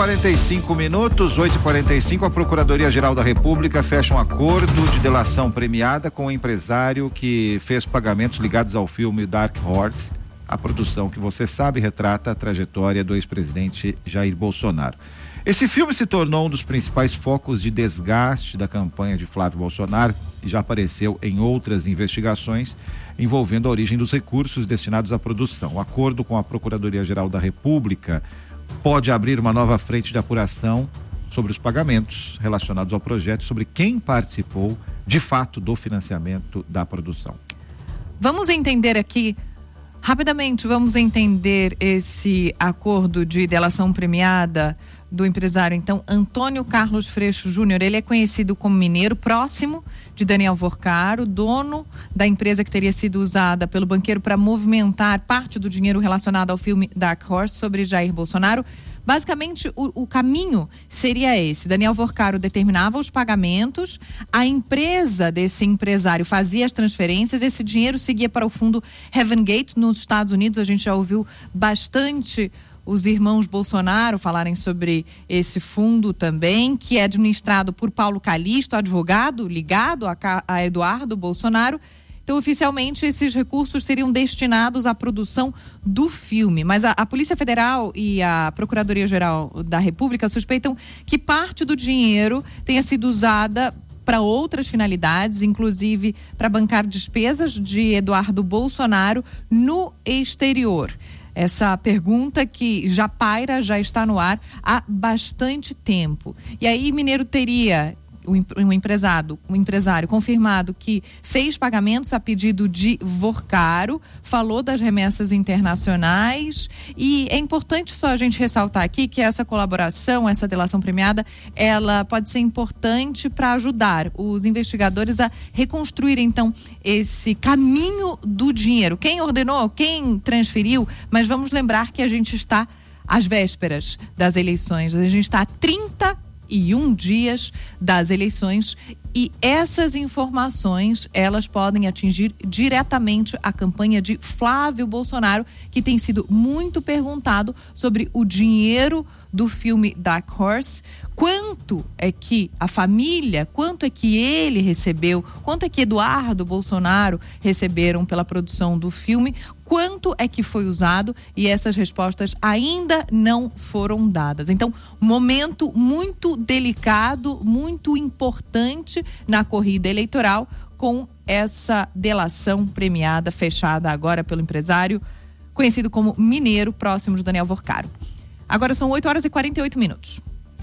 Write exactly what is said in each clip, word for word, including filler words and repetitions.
quarenta e cinco minutos, oito e quarenta e cinco, a Procuradoria-Geral da República fecha um acordo de delação premiada com o empresário que fez pagamentos ligados ao filme Dark Horse, a produção que você sabe retrata a trajetória do ex-presidente Jair Bolsonaro. Esse filme se tornou um dos principais focos de desgaste da campanha de Flávio Bolsonaro e já apareceu em outras investigações envolvendo a origem dos recursos destinados à produção. O acordo com a Procuradoria-Geral da República pode abrir uma nova frente de apuração sobre os pagamentos relacionados ao projeto, sobre quem participou de fato do financiamento da produção. Vamos entender aqui rapidamente, vamos entender esse acordo de delação premiada do empresário, então, Antônio Carlos Freixo Júnior. Ele é conhecido como mineiro, próximo de Daniel Worcaro, dono da empresa que teria sido usada pelo banqueiro para movimentar parte do dinheiro relacionado ao filme Dark Horse sobre Jair Bolsonaro. Basicamente, o, o caminho seria esse. Daniel Worcaro determinava os pagamentos, a empresa desse empresário fazia as transferências, esse dinheiro seguia para o fundo Heaven Gate nos Estados Unidos. A gente já ouviu bastante os irmãos Bolsonaro falarem sobre esse fundo também, que é administrado por Paulo Calixto, advogado ligado a, a Eduardo Bolsonaro. Então, oficialmente, esses recursos seriam destinados à produção do filme. Mas a, a Polícia Federal e a Procuradoria-Geral da República suspeitam que parte do dinheiro tenha sido usada para outras finalidades, inclusive para bancar despesas de Eduardo Bolsonaro no exterior. Essa pergunta que já paira, já está no ar há bastante tempo. E aí, Mineiro teria um empresário, um empresário confirmado que fez pagamentos a pedido de Worcaro, falou das remessas internacionais, e é importante só a gente ressaltar aqui que essa colaboração, essa delação premiada, ela pode ser importante para ajudar os investigadores a reconstruir então esse caminho do dinheiro. Quem ordenou, quem transferiu, mas vamos lembrar que a gente está às vésperas das eleições, a gente está a trinta e um dias das eleições, e essas informações, elas podem atingir diretamente a campanha de Flávio Bolsonaro, que tem sido muito perguntado sobre o dinheiro do filme Dark Horse. Quanto é que a família, quanto é que ele recebeu, quanto é que Eduardo Bolsonaro receberam pela produção do filme, quanto é que foi usado, e essas respostas ainda não foram dadas. Então, momento muito delicado, muito importante na corrida eleitoral, com essa delação premiada, fechada agora pelo empresário conhecido como Mineiro, próximo de Daniel Worcaro. Agora são oito horas e quarenta e oito minutos.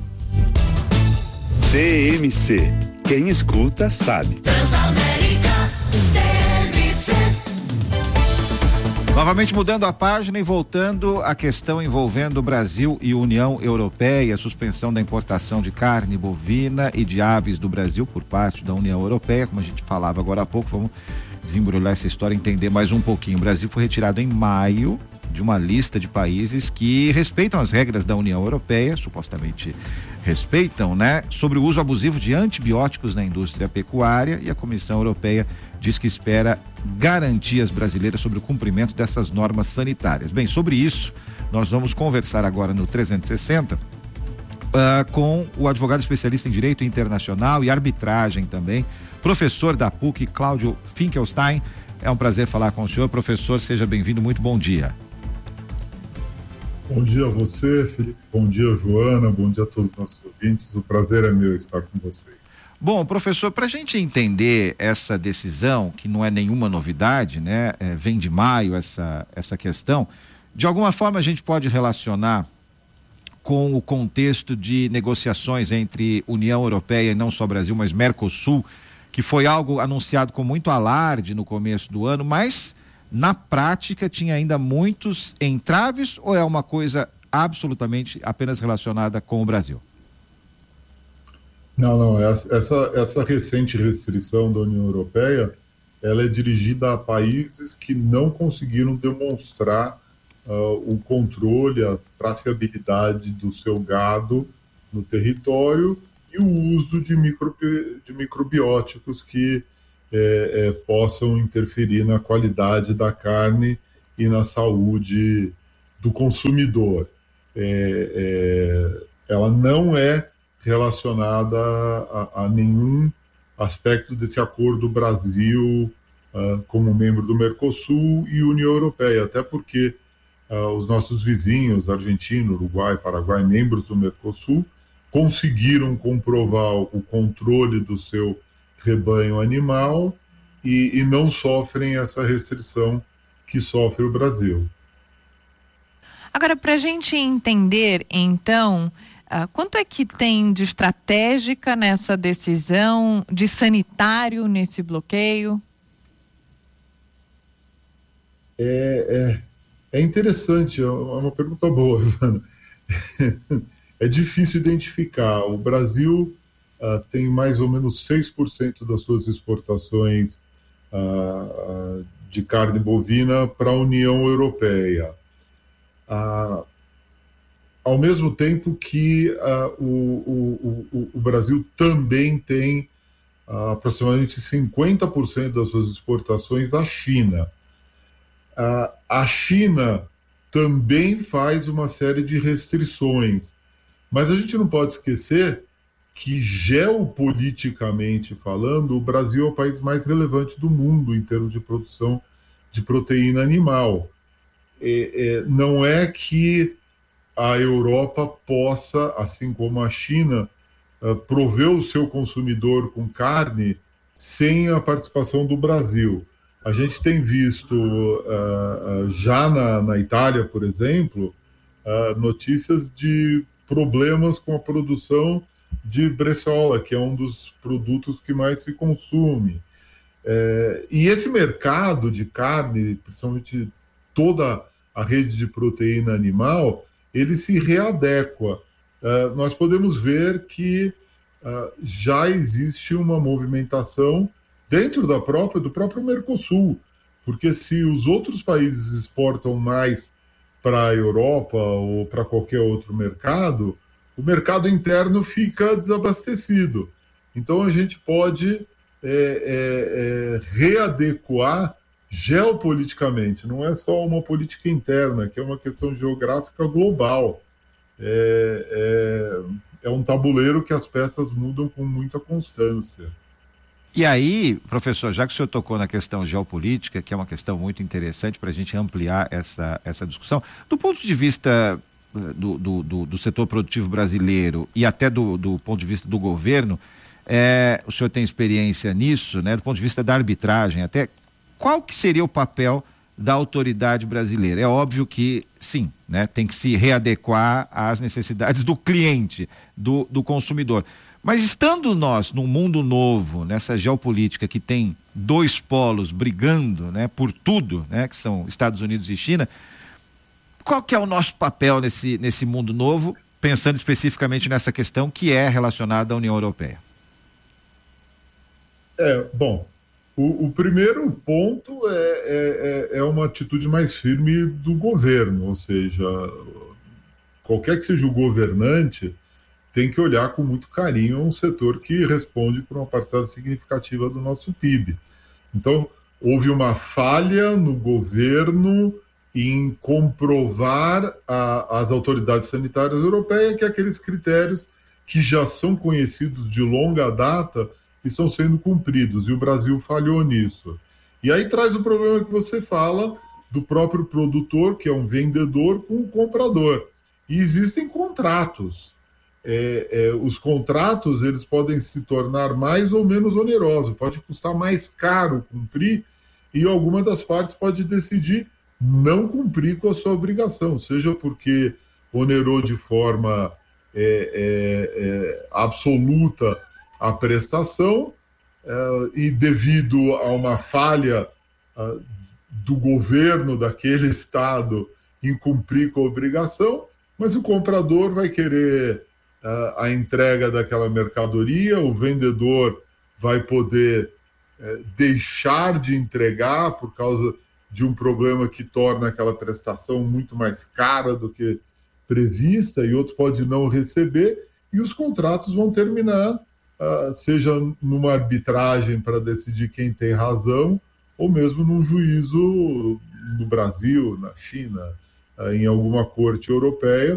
T M C. Quem escuta sabe. Transamérica T M C. Novamente mudando a página e voltando à questão envolvendo Brasil e União Europeia, a suspensão da importação de carne bovina e de aves do Brasil por parte da União Europeia, como a gente falava agora há pouco. Vamos desembrulhar essa história, entender mais um pouquinho. O Brasil foi retirado em maio de uma lista de países que respeitam as regras da União Europeia, supostamente respeitam, né, sobre o uso abusivo de antibióticos na indústria pecuária, e a Comissão Europeia diz que espera garantias brasileiras sobre o cumprimento dessas normas sanitárias. Bem, sobre isso, nós vamos conversar agora no trezentos e sessenta uh, com o advogado especialista em Direito Internacional e Arbitragem também, professor da P U C, Cláudio Finkelstein. É um prazer falar com o senhor, professor, seja bem-vindo, muito bom dia. Bom dia a você, Felipe. Bom dia, Joana. Bom dia a todos os nossos ouvintes. O prazer é meu estar com vocês. Bom, professor, para a gente entender essa decisão, que não é nenhuma novidade, né? É, vem de maio essa, essa questão, de alguma forma a gente pode relacionar com o contexto de negociações entre União Europeia e não só Brasil, mas Mercosul, que foi algo anunciado com muito alarde no começo do ano, mas na prática tinha ainda muitos entraves, ou é uma coisa absolutamente apenas relacionada com o Brasil? Não, não, essa, essa recente restrição da União Europeia, ela é dirigida a países que não conseguiram demonstrar uh, o controle, a traceabilidade do seu gado no território e o uso de, micro, de microbióticos que É, é, possam interferir na qualidade da carne e na saúde do consumidor. É, é, ela não é relacionada a, a nenhum aspecto desse acordo Brasil uh, como membro do Mercosul e União Europeia, até porque uh, os nossos vizinhos, Argentina, Uruguai, Paraguai, membros do Mercosul, conseguiram comprovar o controle do seu rebanho animal e, e não sofrem essa restrição que sofre o Brasil. Agora, para a gente entender, então, uh, quanto é que tem de estratégica nessa decisão, de sanitário nesse bloqueio? É, é, é interessante, é uma pergunta boa, Ivana. É difícil identificar. O Brasil uh, tem mais ou menos seis por cento das suas exportações uh, de carne bovina para a União Europeia. Uh, ao mesmo tempo que uh, o, o, o Brasil também tem uh, aproximadamente cinquenta por cento das suas exportações à China. Uh, a China também faz uma série de restrições, mas a gente não pode esquecer que, geopoliticamente falando, o Brasil é o país mais relevante do mundo em termos de produção de proteína animal. É, é, não é que a Europa possa, assim como a China, uh, prover o seu consumidor com carne sem a participação do Brasil. A gente tem visto, uh, uh, já na, na Itália, por exemplo, uh, notícias de problemas com a produção de breçola, que é um dos produtos que mais se consome. É, e esse mercado de carne, principalmente toda a rede de proteína animal, ele se readequa. Uh, nós podemos ver que uh, já existe uma movimentação dentro da própria, do próprio Mercosul, porque se os outros países exportam mais para a Europa ou para qualquer outro mercado, o mercado interno fica desabastecido. Então a gente pode é, é, é, readequar geopoliticamente, não é só uma política interna, que é uma questão geográfica global. É, é, é um tabuleiro que as peças mudam com muita constância. E aí, professor, já que o senhor tocou na questão geopolítica, que é uma questão muito interessante para a gente ampliar essa, essa discussão, do ponto de vista do, do, do, do setor produtivo brasileiro e até do, do ponto de vista do governo, é, o senhor tem experiência nisso, né, do ponto de vista da arbitragem até, qual que seria o papel da autoridade brasileira? É óbvio que sim, né, tem que se readequar às necessidades do cliente, do, do consumidor. Mas estando nós num mundo novo, nessa geopolítica que tem dois polos brigando, né, por tudo, né, que são Estados Unidos e China, qual que é o nosso papel nesse, nesse mundo novo, pensando especificamente nessa questão que é relacionada à União Europeia? É, bom, o, o primeiro ponto é, é, é uma atitude mais firme do governo, ou seja, qualquer que seja o governante, tem que olhar com muito carinho um setor que responde por uma parcela significativa do nosso P I B. Então, houve uma falha no governo em comprovar a, as autoridades sanitárias europeias que aqueles critérios que já são conhecidos de longa data estão sendo cumpridos, e o Brasil falhou nisso. E aí traz o problema que você fala do próprio produtor, que é um vendedor, com o comprador. E existem contratos. É, é, os contratos eles podem se tornar mais ou menos onerosos, pode custar mais caro cumprir, e alguma das partes pode decidir não cumprir com a sua obrigação, seja porque onerou de forma é, é, é, absoluta a prestação é, e devido a uma falha é, do governo daquele estado em cumprir com a obrigação, mas o comprador vai querer a entrega daquela mercadoria, o vendedor vai poder é, deixar de entregar por causa de um problema que torna aquela prestação muito mais cara do que prevista, e outro pode não receber, e os contratos vão terminar, uh, seja numa arbitragem para decidir quem tem razão, ou mesmo num juízo no Brasil, na China, uh, em alguma corte europeia,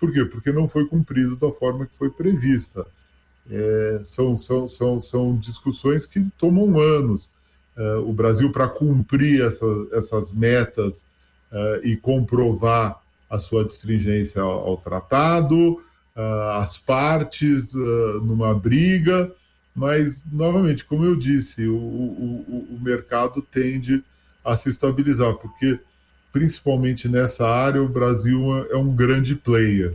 Por quê? Porque não foi cumprido da forma que foi prevista. É, são, são, são, são discussões que tomam anos. É, o Brasil, para cumprir essa, essas metas é, e comprovar a sua astringência ao, ao tratado, é, as partes é, numa briga, mas, novamente, como eu disse, o, o, o mercado tende a se estabilizar, porque, principalmente nessa área, o Brasil é um grande player.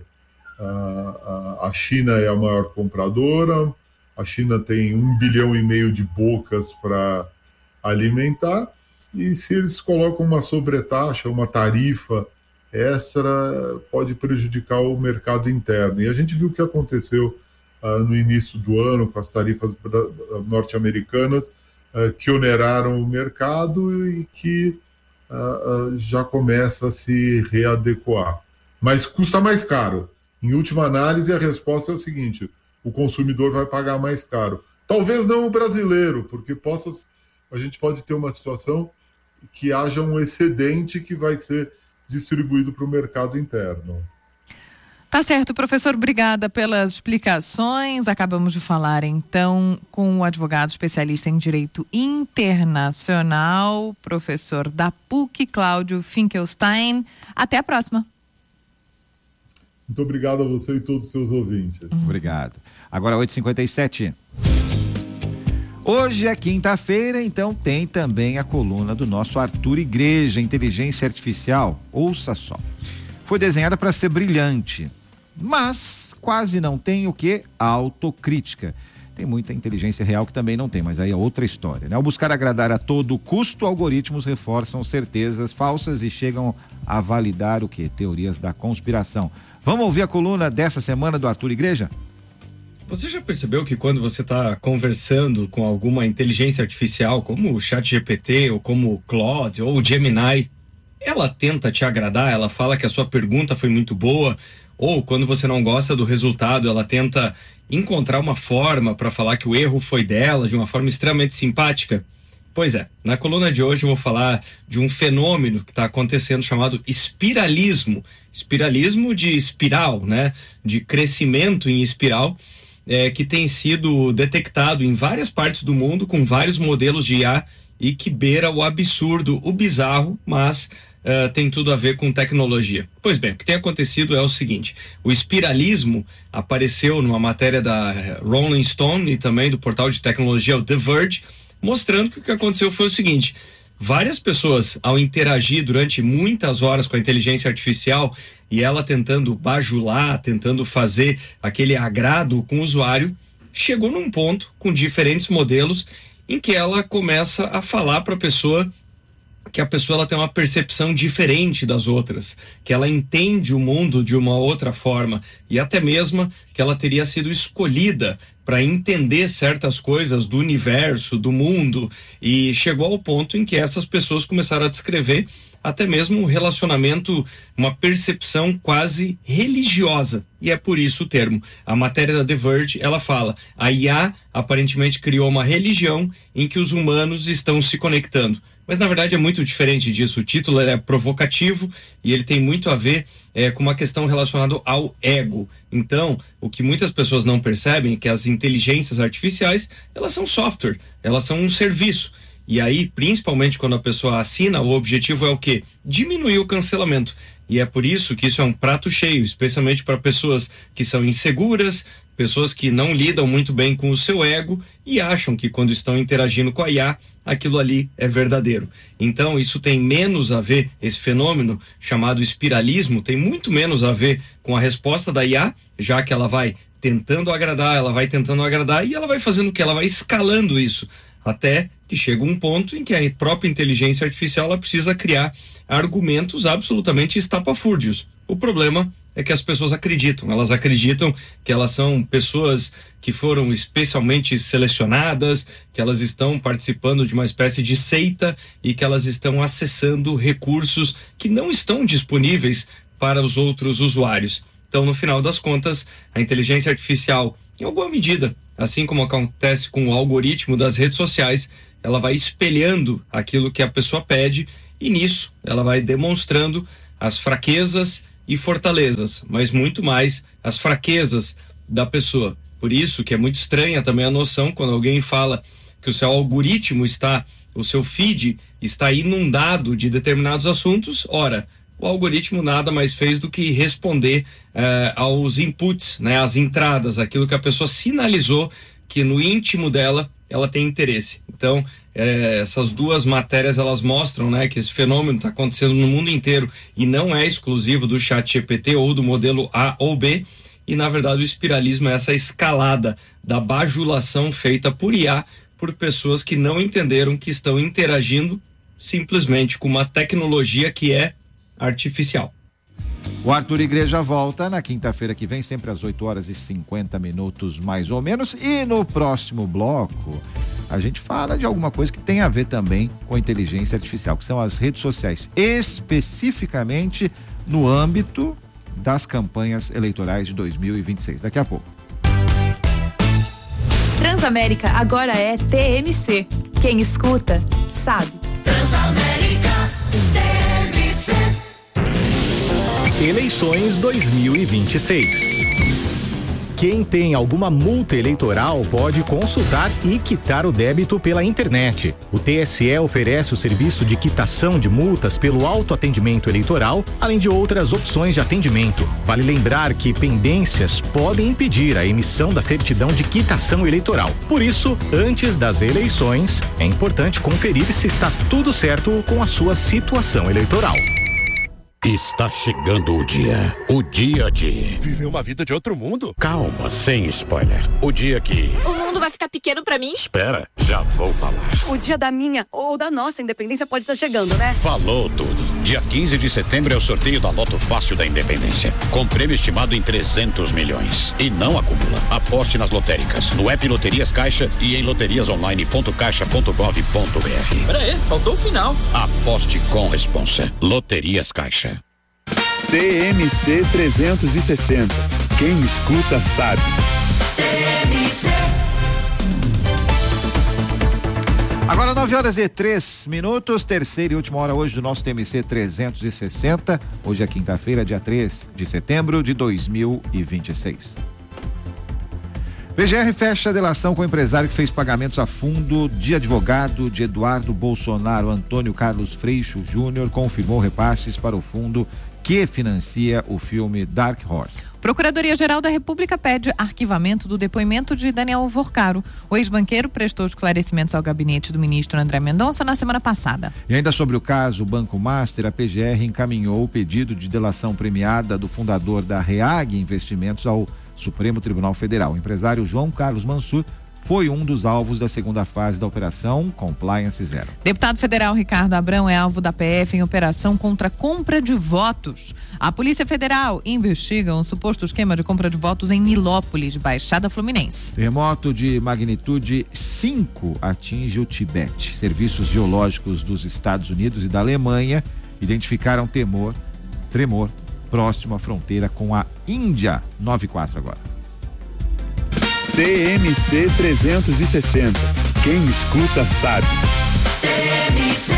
A China é a maior compradora, a China tem um bilhão e meio de bocas para alimentar, e se eles colocam uma sobretaxa, uma tarifa extra, pode prejudicar o mercado interno. E a gente viu o que aconteceu uh, no início do ano com as tarifas norte-americanas, uh, que oneraram o mercado e que uh, uh, já começa a se readequar. Mas custa mais caro. Em última análise, a resposta é o seguinte: o consumidor vai pagar mais caro. Talvez não o brasileiro, porque possa, a gente pode ter uma situação que haja um excedente que vai ser distribuído para o mercado interno. Tá certo, professor, obrigada pelas explicações. Acabamos de falar, então, com o advogado especialista em Direito Internacional, professor da P U C, Cláudio Finkelstein. Até a próxima. Muito obrigado a você e todos os seus ouvintes. Uhum. Obrigado. Agora oito e cinquenta e sete. Hoje é quinta-feira, então tem também a coluna do nosso Arthur Igreja, Inteligência Artificial. Ouça só. Foi desenhada para ser brilhante, mas quase não tem o quê? Autocrítica. Tem muita inteligência real que também não tem, mas aí é outra história, né? Ao buscar agradar a todo custo, algoritmos reforçam certezas falsas e chegam a validar o quê? Teorias da conspiração. Vamos ouvir a coluna dessa semana do Arthur Igreja? Você já percebeu que quando você está conversando com alguma inteligência artificial, como o ChatGPT, ou como o Claude, ou o Gemini, ela tenta te agradar, ela fala que a sua pergunta foi muito boa, ou quando você não gosta do resultado, ela tenta encontrar uma forma para falar que o erro foi dela, de uma forma extremamente simpática? Pois é, na coluna de hoje eu vou falar de um fenômeno que está acontecendo chamado espiralismo. Espiralismo de espiral, né? De crescimento em espiral, é, que tem sido detectado em várias partes do mundo com vários modelos de I A e que beira o absurdo, o bizarro, mas uh, tem tudo a ver com tecnologia. Pois bem, o que tem acontecido é o seguinte: o espiralismo apareceu numa matéria da Rolling Stone e também do portal de tecnologia, o The Verge, mostrando que o que aconteceu foi o seguinte: várias pessoas, ao interagir durante muitas horas com a inteligência artificial e ela tentando bajular, tentando fazer aquele agrado com o usuário, chegou num ponto, com diferentes modelos, em que ela começa a falar para a pessoa que a pessoa ela tem uma percepção diferente das outras, que ela entende o mundo de uma outra forma e até mesmo que ela teria sido escolhida para entender certas coisas do universo, do mundo, e chegou ao ponto em que essas pessoas começaram a descrever até mesmo um relacionamento, uma percepção quase religiosa, e é por isso o termo. A matéria da The Verge, ela fala: a I A aparentemente criou uma religião em que os humanos estão se conectando. Mas na verdade é muito diferente disso. O título é provocativo e ele tem muito a ver é, com uma questão relacionada ao ego. Então, o que muitas pessoas não percebem é que as inteligências artificiais, elas são software, elas são um serviço. E aí, principalmente quando a pessoa assina, o objetivo é o quê? Diminuir o cancelamento. E é por isso que isso é um prato cheio, especialmente para pessoas que são inseguras, pessoas que não lidam muito bem com o seu ego e acham que quando estão interagindo com a I A, aquilo ali é verdadeiro. Então, isso tem menos a ver, esse fenômeno chamado espiralismo, tem muito menos a ver com a resposta da I A, já que ela vai tentando agradar, ela vai tentando agradar e ela vai fazendo o que? Ela vai escalando isso, até que chega um ponto em que a própria inteligência artificial ela precisa criar argumentos absolutamente estapafúrdios. O problema é que as pessoas acreditam, elas acreditam que elas são pessoas que foram especialmente selecionadas, que elas estão participando de uma espécie de seita e que elas estão acessando recursos que não estão disponíveis para os outros usuários. Então, no final das contas, a inteligência artificial, em alguma medida, assim como acontece com o algoritmo das redes sociais, ela vai espelhando aquilo que a pessoa pede e nisso ela vai demonstrando as fraquezas e fortalezas, mas muito mais as fraquezas da pessoa. Por isso que é muito estranha também a noção quando alguém fala que o seu algoritmo está, o seu feed está inundado de determinados assuntos. Ora, o algoritmo nada mais fez do que responder eh, aos inputs, né, às entradas, aquilo que a pessoa sinalizou que no íntimo dela ela tem interesse. Então, eh, essas duas matérias elas mostram, né, que esse fenômeno está acontecendo no mundo inteiro e não é exclusivo do ChatGPT ou do modelo A ou B. E, na verdade, o espiralismo é essa escalada da bajulação feita por I A, por pessoas que não entenderam que estão interagindo simplesmente com uma tecnologia que é artificial. O Arthur Igreja volta na quinta-feira que vem, sempre às oito horas e cinquenta minutos, mais ou menos. E no próximo bloco, a gente fala de alguma coisa que tem a ver também com inteligência artificial, que são as redes sociais, especificamente no âmbito das campanhas eleitorais de dois mil e vinte e seis. Daqui a pouco. Transamérica agora é T M C. Quem escuta, sabe. Transamérica T M C. Eleições dois mil e vinte e seis. Quem tem alguma multa eleitoral pode consultar e quitar o débito pela internet. O T S E oferece o serviço de quitação de multas pelo autoatendimento eleitoral, além de outras opções de atendimento. Vale lembrar que pendências podem impedir a emissão da certidão de quitação eleitoral. Por isso, antes das eleições, é importante conferir se está tudo certo com a sua situação eleitoral. Está chegando o dia. O dia de... viver uma vida de outro mundo? Calma, sem spoiler. O dia que... o mundo vai ficar pequeno pra mim? Espera, já vou falar. O dia da minha ou da nossa independência pode estar chegando, né? Falou tudo. Dia quinze de setembro é o sorteio da Loto Fácil da Independência, com prêmio estimado em trezentos milhões. E não acumula. Aposte nas lotéricas, no app Loterias Caixa e em loterias online ponto caixa ponto gov ponto br. Pera aí, faltou o final. Aposte com responsa. Loterias Caixa. T M C trezentos e sessenta. Quem escuta sabe. T M C. Agora nove horas e três minutos, terceira e última hora hoje do nosso T M C trezentos e sessenta. Hoje é quinta-feira, dia três de setembro de dois mil e vinte e seis. P G R fecha a delação com o empresário que fez pagamentos a fundo de advogado de Eduardo Bolsonaro. Antônio Carlos Freixo Júnior confirmou repasses para o fundo que financia o filme Dark Horse. Procuradoria-Geral da República pede arquivamento do depoimento de Daniel Vorcaro. O ex-banqueiro prestou esclarecimentos ao gabinete do ministro André Mendonça na semana passada. E ainda sobre o caso Banco Master, a P G R encaminhou o pedido de delação premiada do fundador da REAG Investimentos ao Supremo Tribunal Federal. O empresário João Carlos Mansur foi um dos alvos da segunda fase da Operação Compliance Zero. Deputado federal Ricardo Abrão é alvo da P F em operação contra compra de votos. A Polícia Federal investiga um suposto esquema de compra de votos em Nilópolis, Baixada Fluminense. Terremoto de magnitude cinco atinge o Tibete. Serviços geológicos dos Estados Unidos e da Alemanha identificaram temor, tremor próximo à fronteira com a Índia. nove e quatro agora. T M C trezentos e sessenta. Quem escuta sabe. T M C.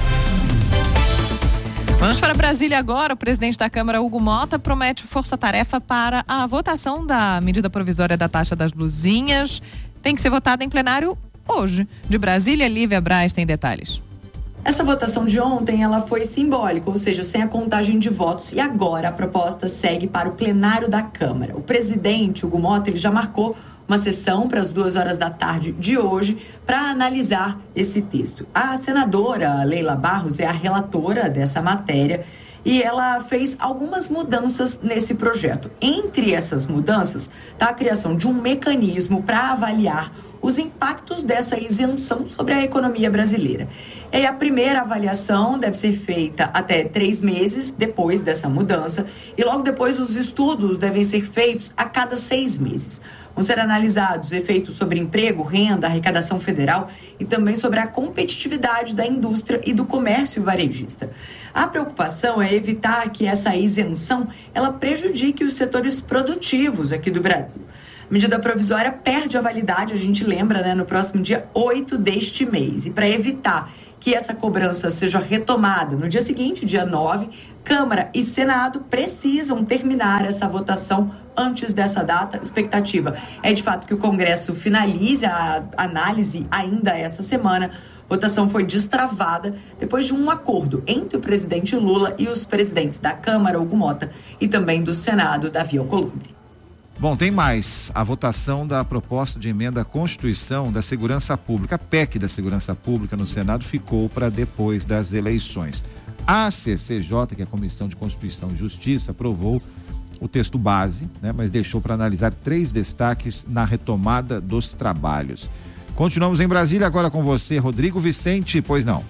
Vamos para Brasília agora. O presidente da Câmara, Hugo Mota, promete força-tarefa para a votação da medida provisória da taxa das luzinhas. Tem que ser votada em plenário hoje. De Brasília, Lívia Braz tem detalhes. Essa votação de ontem, ela foi simbólica, ou seja, sem a contagem de votos. E agora a proposta segue para o plenário da Câmara. O presidente, Hugo Mota, ele já marcou uma sessão para as duas horas da tarde de hoje para analisar esse texto. A senadora Leila Barros é a relatora dessa matéria e ela fez algumas mudanças nesse projeto. Entre essas mudanças está a criação de um mecanismo para avaliar os impactos dessa isenção sobre a economia brasileira. E a primeira avaliação deve ser feita até três meses depois dessa mudança e logo depois os estudos devem ser feitos a cada seis meses. Vão ser analisados efeitos sobre emprego, renda, arrecadação federal e também sobre a competitividade da indústria e do comércio varejista. A preocupação é evitar que essa isenção ela prejudique os setores produtivos aqui do Brasil. A medida provisória perde a validade, a gente lembra, né, no próximo dia oito deste mês. E para evitar que essa cobrança seja retomada no dia seguinte, dia nove, Câmara e Senado precisam terminar essa votação antes dessa data. A expectativa é, de fato, que o Congresso finalize a análise ainda essa semana. A votação foi destravada depois de um acordo entre o presidente Lula e os presidentes da Câmara, Hugo Mota, e também do Senado, Davi Alcolumbre. Bom, tem mais. A votação da proposta de emenda à Constituição da Segurança Pública, a P E C da Segurança Pública no Senado, ficou para depois das eleições. A C C J, que é a Comissão de Constituição e Justiça, aprovou o texto base, né, mas deixou para analisar três destaques na retomada dos trabalhos. Continuamos em Brasília, agora com você, Rodrigo Vicente, pois não.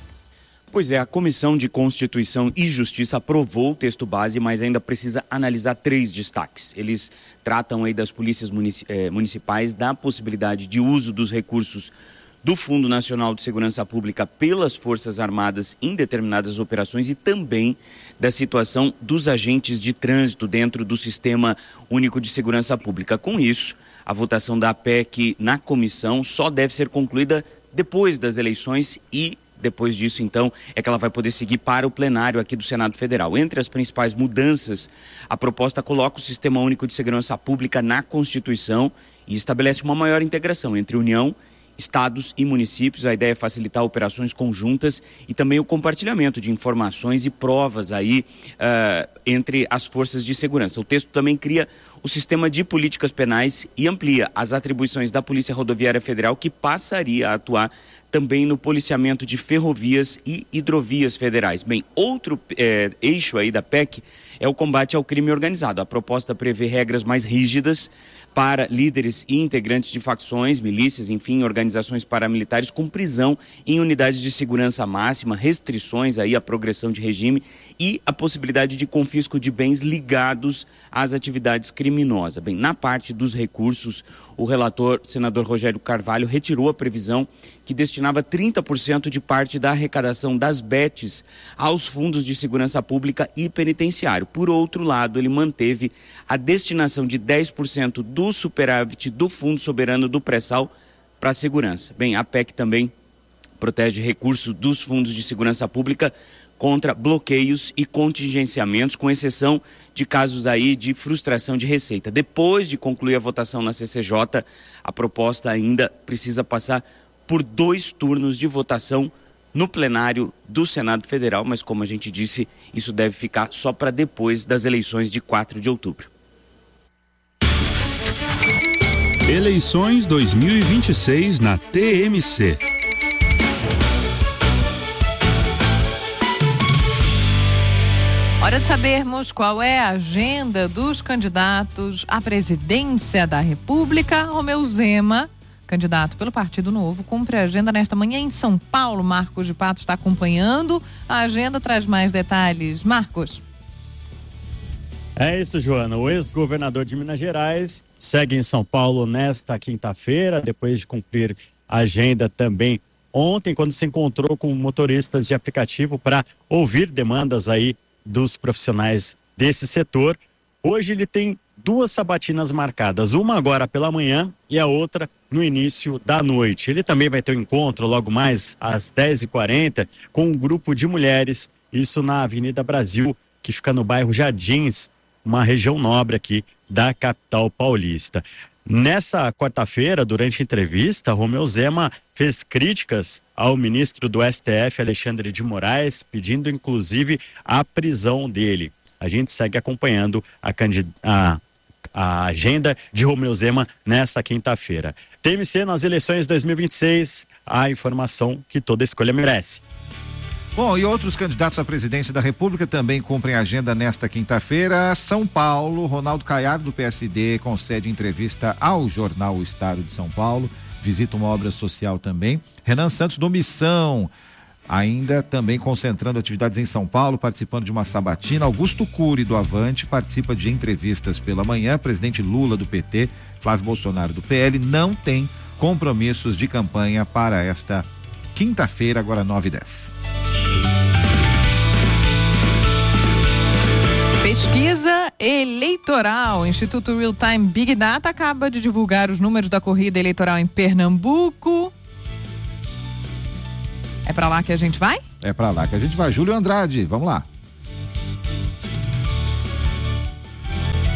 Pois é, a Comissão de Constituição e Justiça aprovou o texto base, mas ainda precisa analisar três destaques. Eles tratam aí das polícias municipais, da possibilidade de uso dos recursos do Fundo Nacional de Segurança Pública pelas Forças Armadas em determinadas operações e também da situação dos agentes de trânsito dentro do Sistema Único de Segurança Pública. Com isso, a votação da P E C na comissão só deve ser concluída depois das eleições e depois disso, então, é que ela vai poder seguir para o plenário aqui do Senado Federal. Entre as principais mudanças, a proposta coloca o Sistema Único de Segurança Pública na Constituição e estabelece uma maior integração entre União, estados e municípios. A ideia é facilitar operações conjuntas e também o compartilhamento de informações e provas aí uh, entre as forças de segurança. O texto também cria o sistema de políticas penais e amplia as atribuições da Polícia Rodoviária Federal, que passaria a atuar também no policiamento de ferrovias e hidrovias federais. Bem, outro é, eixo aí da P E C é o combate ao crime organizado. A proposta prevê regras mais rígidas para líderes e integrantes de facções, milícias, enfim, organizações paramilitares com prisão em unidades de segurança máxima, restrições aí à progressão de regime e a possibilidade de confisco de bens ligados às atividades criminosas. Bem, na parte dos recursos, o relator, senador Rogério Carvalho, retirou a previsão que destinava trinta por cento de parte da arrecadação das B E Ts aos fundos de segurança pública e penitenciário. Por outro lado, ele manteve a destinação de dez por cento do superávit do Fundo Soberano do Pré-Sal para a segurança. Bem, a P E C também protege recursos dos fundos de segurança pública contra bloqueios e contingenciamentos, com exceção de casos aí de frustração de receita. Depois de concluir a votação na C C J, a proposta ainda precisa passar por dois turnos de votação no plenário do Senado Federal, mas como a gente disse, isso deve ficar só para depois das eleições de quatro de outubro. Eleições dois mil e vinte e seis na T M C. Hora de sabermos qual é a agenda dos candidatos à presidência da República. Romeu Zema, candidato pelo Partido Novo, cumpre a agenda nesta manhã em São Paulo. Marcos de Pato está acompanhando. A agenda traz mais detalhes. Marcos. É isso, Joana. O ex-governador de Minas Gerais segue em São Paulo nesta quinta-feira, depois de cumprir a agenda também ontem, quando se encontrou com motoristas de aplicativo para ouvir demandas aí dos profissionais desse setor. Hoje ele tem duas sabatinas marcadas, uma agora pela manhã e a outra no início da noite. Ele também vai ter um encontro logo mais às dez e quarenta com um grupo de mulheres, isso na Avenida Brasil, que fica no bairro Jardins, uma região nobre aqui da capital paulista. Nessa quarta-feira, durante a entrevista, Romeu Zema fez críticas ao ministro do S T F, Alexandre de Moraes, pedindo inclusive a prisão dele. A gente segue acompanhando a, candid... a... a agenda de Romeu Zema nesta quinta-feira. T M C nas eleições dois mil e vinte e seis, a informação que toda escolha merece. Bom, e outros candidatos à presidência da República também cumprem a agenda nesta quinta-feira. São Paulo, Ronaldo Caiado, do P S D, concede entrevista ao jornal O Estado de São Paulo, visita uma obra social também. Renan Santos, do Missão, ainda também concentrando atividades em São Paulo, participando de uma sabatina. Augusto Cury, do Avante, participa de entrevistas pela manhã. Presidente Lula, do P T, Flávio Bolsonaro, do P L, não tem compromissos de campanha para esta quinta-feira, agora nove e dez. Pesquisa eleitoral. Instituto Real Time Big Data acaba de divulgar os números da corrida eleitoral em Pernambuco. É pra lá que a gente vai? É pra lá que a gente vai. Júlio Andrade, vamos lá.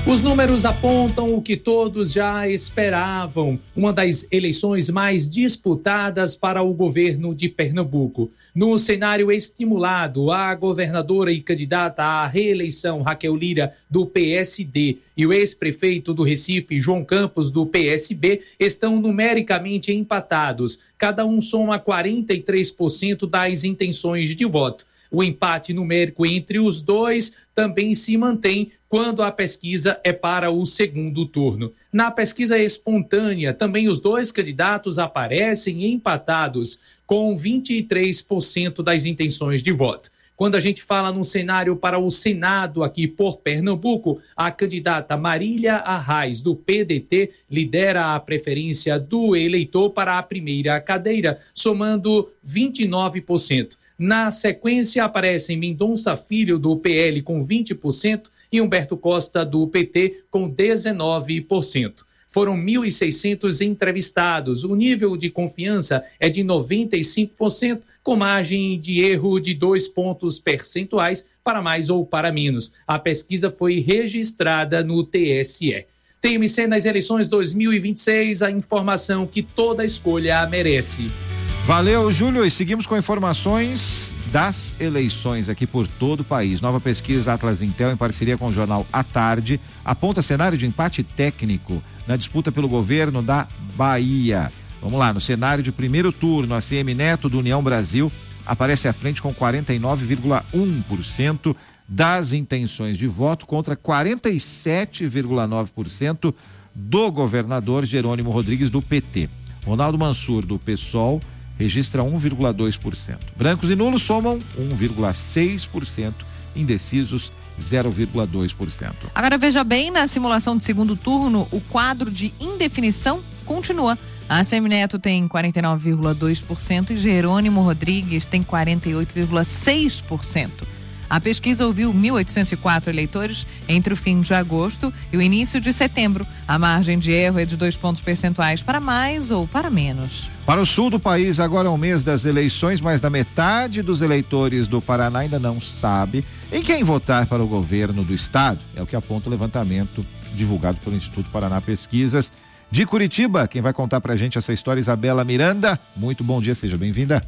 Os números apontam o que todos já esperavam, uma das eleições mais disputadas para o governo de Pernambuco. No cenário estimulado, a governadora e candidata à reeleição Raquel Lira, do P S D, e o ex-prefeito do Recife, João Campos, do P S B, estão numericamente empatados. Cada um soma quarenta e três por cento das intenções de voto. O empate numérico entre os dois também se mantém quando a pesquisa é para o segundo turno. Na pesquisa espontânea, também os dois candidatos aparecem empatados, com vinte e três por cento das intenções de voto. Quando a gente fala num cenário para o Senado aqui por Pernambuco, a candidata Marília Arraes, do P D T, lidera a preferência do eleitor para a primeira cadeira, somando vinte e nove por cento. Na sequência, aparecem Mendonça Filho, do P L, com vinte por cento e Humberto Costa, do P T, com dezenove por cento. Foram mil e seiscentos entrevistados. O nível de confiança é de noventa e cinco por cento, com margem de erro de dois pontos percentuais para mais ou para menos. A pesquisa foi registrada no T S E. T M C nas eleições dois mil e vinte e seis, a informação que toda escolha merece. Valeu, Júlio, e seguimos com informações das eleições aqui por todo o país. Nova pesquisa Atlas Intel, em parceria com o jornal À Tarde, aponta cenário de empate técnico na disputa pelo governo da Bahia. Vamos lá, no cenário de primeiro turno, a C M Neto do União Brasil aparece à frente com quarenta e nove vírgula um por cento das intenções de voto contra quarenta e sete vírgula nove por cento do governador Jerônimo Rodrigues do P T. Ronaldo Mansur do PSOL registra um vírgula dois por cento. Brancos e nulos somam um vírgula seis por cento, indecisos zero vírgula dois por cento. Agora veja bem, na simulação de segundo turno, o quadro de indefinição continua. A Semineto tem quarenta e nove vírgula dois por cento e Jerônimo Rodrigues tem quarenta e oito vírgula seis por cento. A pesquisa ouviu mil oitocentos e quatro eleitores entre o fim de agosto e o início de setembro. A margem de erro é de dois pontos percentuais para mais ou para menos. Para o sul do país, agora é o mês das eleições, mas da metade dos eleitores do Paraná ainda não sabe em quem votar para o governo do estado. É o que aponta o levantamento divulgado pelo Instituto Paraná Pesquisas. De Curitiba, quem vai contar pra gente essa história, Isabela Miranda. Muito bom dia, seja bem-vinda.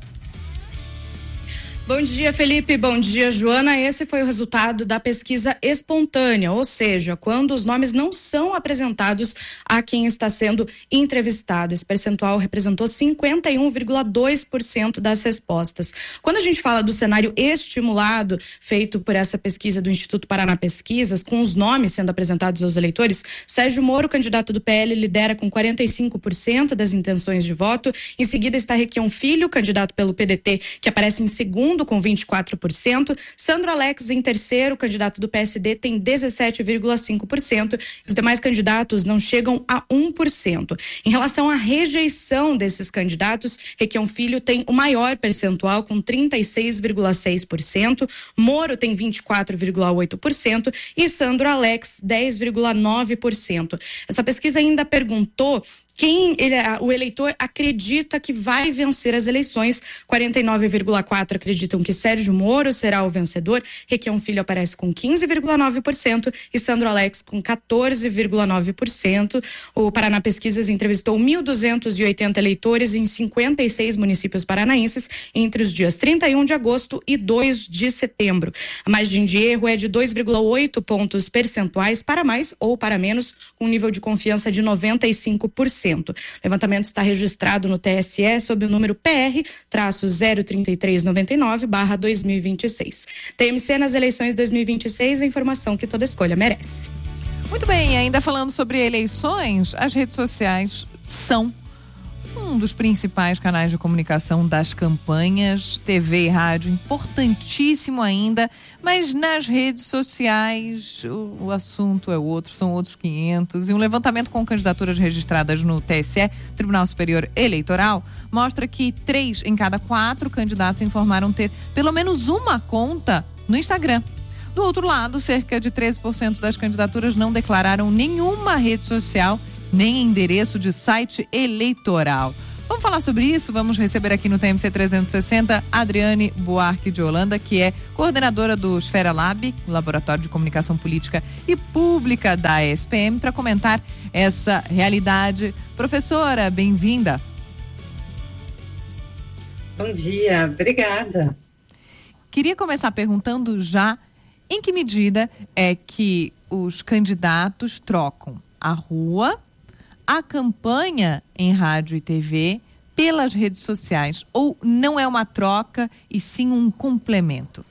Bom dia, Felipe. Bom dia, Joana. Esse foi o resultado da pesquisa espontânea, ou seja, quando os nomes não são apresentados a quem está sendo entrevistado. Esse percentual representou cinquenta e um vírgula dois por cento das respostas. Quando a gente fala do cenário estimulado feito por essa pesquisa do Instituto Paraná Pesquisas, com os nomes sendo apresentados aos eleitores, Sérgio Moro, candidato do P L, lidera com quarenta e cinco por cento das intenções de voto. Em seguida está Requião Filho, candidato pelo P D T, que aparece em segundo com vinte e quatro por cento. Sandro Alex em terceiro, candidato do P S D, tem dezessete vírgula cinco por cento. Os demais candidatos não chegam a um por cento. Em relação à rejeição desses candidatos, Requião Filho tem o maior percentual com trinta e seis vírgula seis por cento. Moro tem vinte e quatro vírgula oito por cento e Sandro Alex dez vírgula nove por cento. Essa pesquisa ainda perguntou quem ele, o eleitor acredita que vai vencer as eleições. quarenta e nove vírgula quatro por cento acreditam que Sérgio Moro será o vencedor. Requião Filho aparece com quinze vírgula nove por cento e Sandro Alex com quatorze vírgula nove por cento. O Paraná Pesquisas entrevistou mil duzentos e oitenta eleitores em cinquenta e seis municípios paranaenses entre os dias trinta e um de agosto e dois de setembro. A margem de erro é de dois vírgula oito pontos percentuais para mais ou para menos, com um nível de confiança de noventa e cinco por cento. O levantamento está registrado no T S E sob o número P R zero trinta e três noventa e nove barra dois mil e vinte e seis. T M C nas eleições dois mil e vinte e seis, a informação que toda escolha merece. Muito bem, ainda falando sobre eleições, as redes sociais são um dos principais canais de comunicação das campanhas, T V e rádio, importantíssimo ainda, mas nas redes sociais o, o assunto é outro, são outros quinhentos. E um levantamento com candidaturas registradas no T S E, Tribunal Superior Eleitoral, mostra que três em cada quatro candidatos informaram ter pelo menos uma conta no Instagram. Do outro lado, cerca de treze por cento das candidaturas não declararam nenhuma rede social nem endereço de site eleitoral. Vamos falar sobre isso? Vamos receber aqui no T M C trezentos e sessenta Adriane Buarque de Holanda, que é coordenadora do Esfera Lab, Laboratório de Comunicação Política e Pública da E S P M, para comentar essa realidade. Professora, bem-vinda. Bom dia, obrigada. Queria começar perguntando já em que medida é que os candidatos trocam a rua, a campanha em rádio e T V pelas redes sociais, ou não é uma troca e sim um complemento?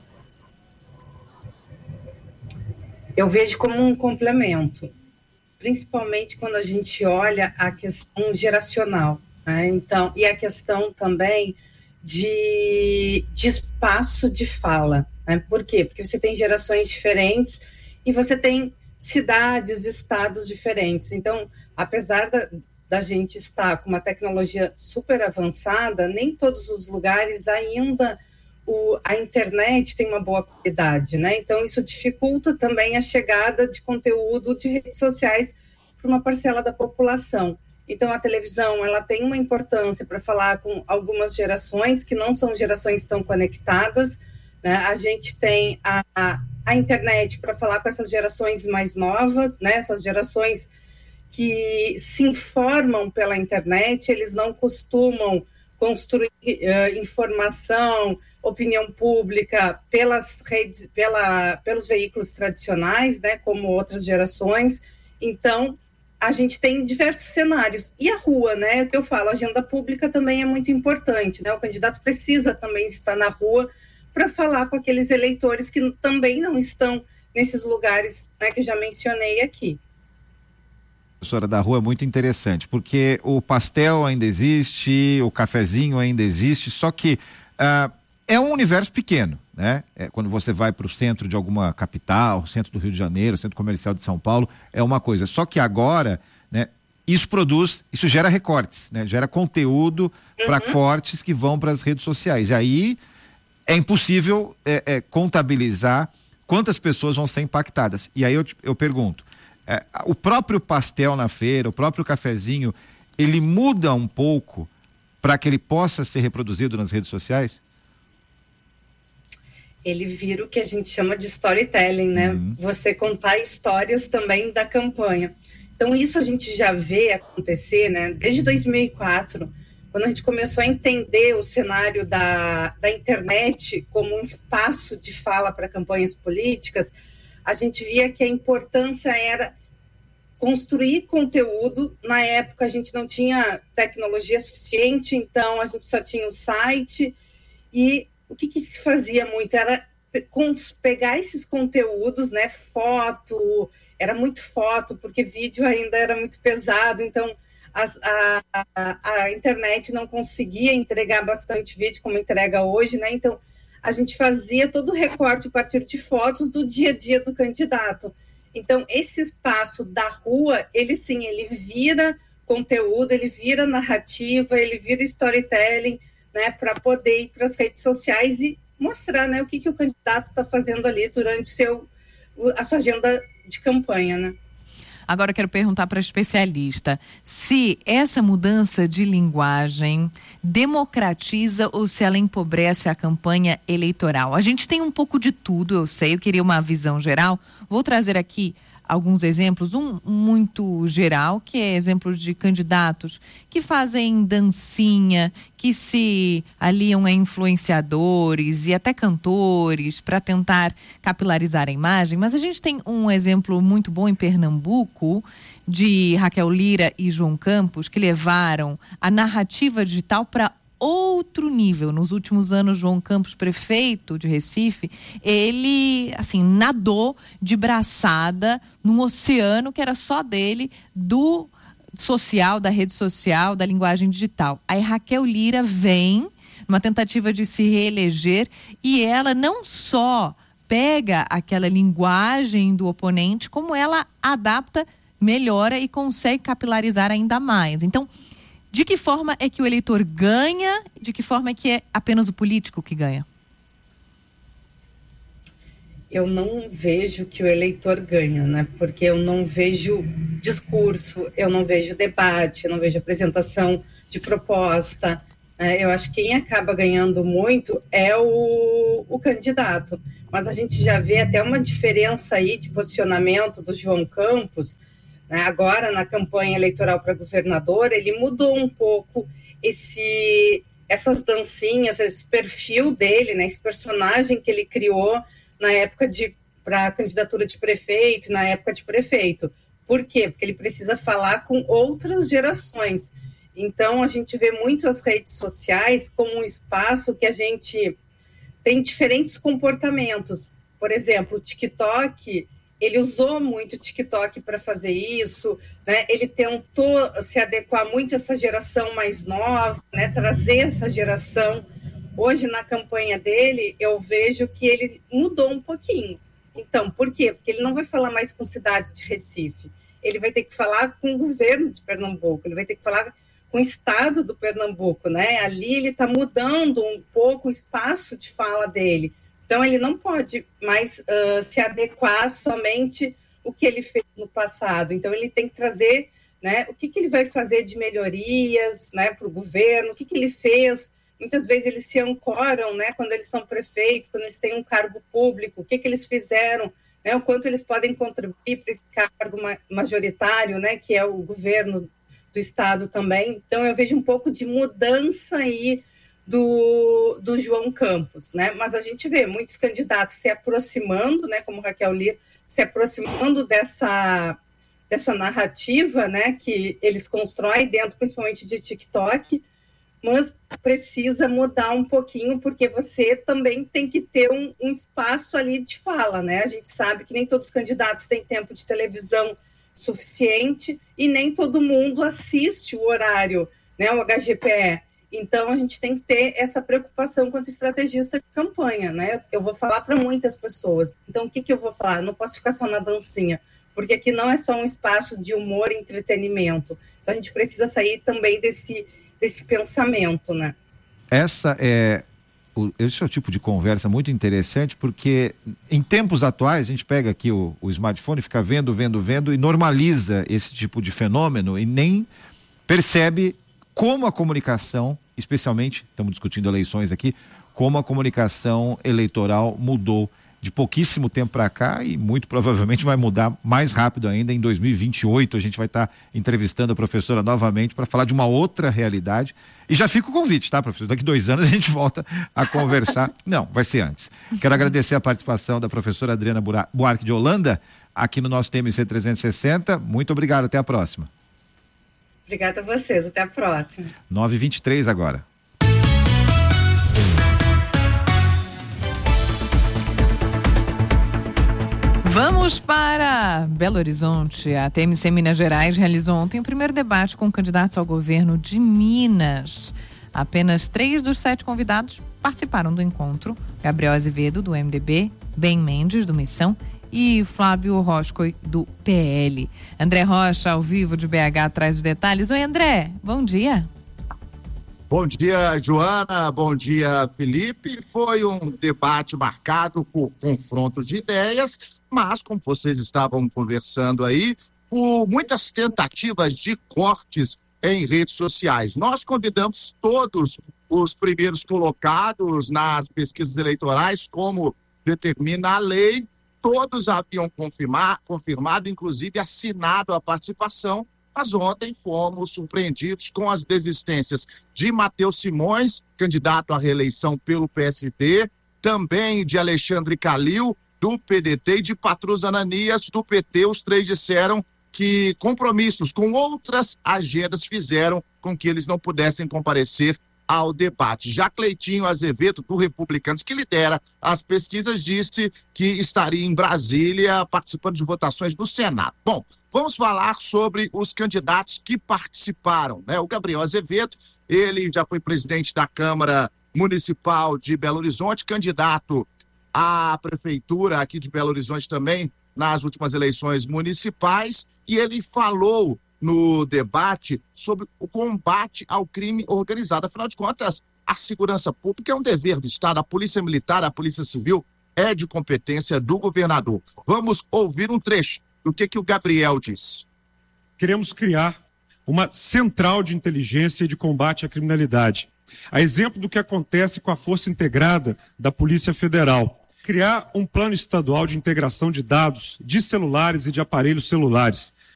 Eu vejo como um complemento, principalmente quando a gente olha a questão geracional, né? Então, e a questão também de, de espaço de fala, né? Por quê? Porque você tem gerações diferentes e você tem cidades, estados diferentes. Então, apesar da, da gente estar com uma tecnologia super avançada, nem todos os lugares ainda o, a internet tem uma boa qualidade, né? Então, isso dificulta também a chegada de conteúdo de redes sociais para uma parcela da população. Então, a televisão, ela tem uma importância para falar com algumas gerações que não são gerações tão conectadas, né? A gente tem a, a, a internet para falar com essas gerações mais novas, né? Essas gerações que se informam pela internet, eles não costumam construir uh, informação, opinião pública pelas redes, pela, pelos veículos tradicionais, né? Como outras gerações. Então, a gente tem diversos cenários. E a rua, né? O que eu falo, a agenda pública também é muito importante, né? O candidato precisa também estar na rua para falar com aqueles eleitores que também não estão nesses lugares, né, que eu já mencionei aqui. Professora, da rua é muito interessante, porque o pastel ainda existe, o cafezinho ainda existe, só que uh, é um universo pequeno, né? É, quando você vai para o centro de alguma capital, centro do Rio de Janeiro, centro comercial de São Paulo, é uma coisa. Só que agora, né, isso produz, isso gera recortes, né? Gera conteúdo uhum. para cortes que vão para as redes sociais. E aí é impossível é, é, contabilizar quantas pessoas vão ser impactadas. E aí eu, eu pergunto, é, o próprio pastel na feira, o próprio cafezinho, ele muda um pouco para que ele possa ser reproduzido nas redes sociais? Ele vira o que a gente chama de storytelling, né? Uhum. Você contar histórias também da campanha. Então, isso a gente já vê acontecer, né? Desde dois mil e quatro, quando a gente começou a entender o cenário da, da internet como um espaço de fala para campanhas políticas, a gente via que a importância era construir conteúdo. Na época, a gente não tinha tecnologia suficiente, então a gente só tinha o site. E o que, que se fazia muito era pegar esses conteúdos, né? Foto, era muito foto, porque vídeo ainda era muito pesado, então As, a, a, a internet não conseguia entregar bastante vídeo como entrega hoje, né? Então, a gente fazia todo o recorte a partir de fotos do dia a dia do candidato. Então, esse espaço da rua, ele sim, ele vira conteúdo, ele vira narrativa, ele vira storytelling, né? Para poder ir para as redes sociais e mostrar, né? O que, que o candidato está fazendo ali durante seu, a sua agenda de campanha, né? Agora eu quero perguntar para a especialista se essa mudança de linguagem democratiza ou se ela empobrece a campanha eleitoral. A gente tem um pouco de tudo, eu sei, eu queria uma visão geral. Vou trazer aqui alguns exemplos, um muito geral, que é exemplos de candidatos que fazem dancinha, que se aliam a influenciadores e até cantores para tentar capilarizar a imagem. Mas a gente tem um exemplo muito bom em Pernambuco, de Raquel Lira e João Campos, que levaram a narrativa digital para outro nível. Nos últimos anos, João Campos, prefeito de Recife, ele, assim, nadou de braçada num oceano que era só dele, do social, da rede social, da linguagem digital. Aí Raquel Lira vem numa tentativa de se reeleger e ela não só pega aquela linguagem do oponente, como ela adapta, melhora e consegue capilarizar ainda mais. Então, de que forma é que o eleitor ganha? De que forma é que é apenas o político que ganha? Eu não vejo que o eleitor ganha, né? Porque eu não vejo discurso, eu não vejo debate, eu não vejo apresentação de proposta. Né? Eu acho que quem acaba ganhando muito é o, o candidato. Mas a gente já vê até uma diferença aí de posicionamento do João Campos, né? Agora na campanha eleitoral para governador, ele mudou um pouco esse, essas dancinhas, esse perfil dele, né? Esse personagem que ele criou na época de para a candidatura de prefeito, na época de prefeito. Por quê? Porque ele precisa falar com outras gerações. Então, a gente vê muito as redes sociais como um espaço que a gente tem diferentes comportamentos. Por exemplo, o TikTok, ele usou muito o TikTok para fazer isso, né? Ele tentou se adequar muito a essa geração mais nova, né? Trazer essa geração. Hoje, na campanha dele, eu vejo que ele mudou um pouquinho. Então, por quê? Porque ele não vai falar mais com cidade de Recife. Ele vai ter que falar com o governo de Pernambuco, ele vai ter que falar com o estado do Pernambuco, né? Ali ele está mudando um pouco o espaço de fala dele. Então, ele não pode mais uh, se adequar somente o que ele fez no passado. Então, ele tem que trazer, né, o que, que ele vai fazer de melhorias, né, para o governo, o que, que ele fez. Muitas vezes eles se ancoram, né, quando eles são prefeitos, quando eles têm um cargo público, o que, que eles fizeram, né, o quanto eles podem contribuir para esse cargo majoritário, né, que é o governo do estado também. Então, eu vejo um pouco de mudança aí do, do João Campos, né, mas a gente vê muitos candidatos se aproximando, né, como Raquel Lira, se aproximando dessa, dessa narrativa, né, que eles constroem dentro, principalmente de TikTok, mas precisa mudar um pouquinho, porque você também tem que ter um, um espaço ali de fala, né? A gente sabe que nem todos os candidatos têm tempo de televisão suficiente e nem todo mundo assiste o horário, né? O H G P E. Então, a gente tem que ter essa preocupação quanto estrategista de campanha, né? Eu vou falar para muitas pessoas. Então, o que, que eu vou falar? Eu não posso ficar só na dancinha, porque aqui não é só um espaço de humor e entretenimento. Então, a gente precisa sair também desse... desse pensamento, né? Essa é o, esse é o tipo de conversa muito interessante, porque em tempos atuais a gente pega aqui o, o smartphone, fica vendo, vendo, vendo e normaliza esse tipo de fenômeno e nem percebe como a comunicação, especialmente, estamos discutindo eleições aqui, como a comunicação eleitoral mudou de pouquíssimo tempo para cá e muito provavelmente vai mudar mais rápido ainda. Em dois mil e vinte e oito a gente vai estar tá entrevistando a professora novamente para falar de uma outra realidade. E já fica o convite, tá, professor? Daqui dois anos a gente volta a conversar. Não, vai ser antes. Quero agradecer a participação da professora Adriana Buarque de Holanda aqui no nosso T M C trezentos e sessenta. Muito obrigado, até a próxima. Obrigada a vocês, até a próxima. nove e vinte e três agora. Vamos para Belo Horizonte. A T M C Minas Gerais realizou ontem o primeiro debate com candidatos ao governo de Minas. Apenas três dos sete convidados participaram do encontro. Gabriel Azevedo, do M D B, Ben Mendes, do Missão, e Flávio Roscoe, do P L. André Rocha, ao vivo de B H, traz os detalhes. Oi, André, bom dia. Bom dia, Joana. Bom dia, Felipe. Foi um debate marcado por confrontos de ideias, mas, como vocês estavam conversando aí, por muitas tentativas de cortes em redes sociais. Nós convidamos todos os primeiros colocados nas pesquisas eleitorais, como determina a lei. Todos haviam confirmar, confirmado, inclusive assinado a participação, mas ontem fomos surpreendidos com as desistências de Matheus Simões, candidato à reeleição pelo P S D, também de Alexandre Calil, do P D T, e de Patrus Ananias, do P T. Os três disseram que compromissos com outras agendas fizeram com que eles não pudessem comparecer ao debate. Já Cleitinho Azevedo, do Republicanos, que lidera as pesquisas, disse que estaria em Brasília participando de votações no Senado. Bom, vamos falar sobre os candidatos que participaram, né? O Gabriel Azevedo, ele já foi presidente da Câmara Municipal de Belo Horizonte, candidato à prefeitura aqui de Belo Horizonte também nas últimas eleições municipais, e ele falou no debate sobre o combate ao crime organizado. Afinal de contas, a segurança pública é um dever do Estado, a Polícia Militar, a Polícia Civil é de competência do governador. Vamos ouvir um trecho do que, que o Gabriel disse. Queremos criar uma central de inteligência e de combate à criminalidade. A exemplo do que acontece com a Força Integrada da Polícia Federal. Criar um plano estadual de integração de dados de celulares e de aparelhos celulares.